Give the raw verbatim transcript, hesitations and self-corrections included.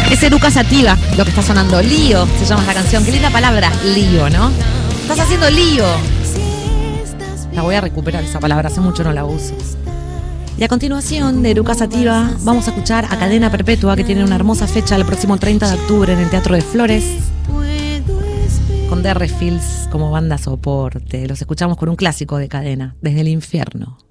Es Eruca Sativa lo que está sonando. Lío se llama esta canción. Qué linda palabra, lío, ¿no? Estás haciendo lío. La voy a recuperar esa palabra, hace mucho no la uso. Y a continuación de Eruca Sativa vamos a escuchar a Cadena Perpetua, que tiene una hermosa fecha el próximo treinta de octubre en el Teatro de Flores, con D R Fields como banda soporte. Los escuchamos con un clásico de Cadena, Desde el Infierno.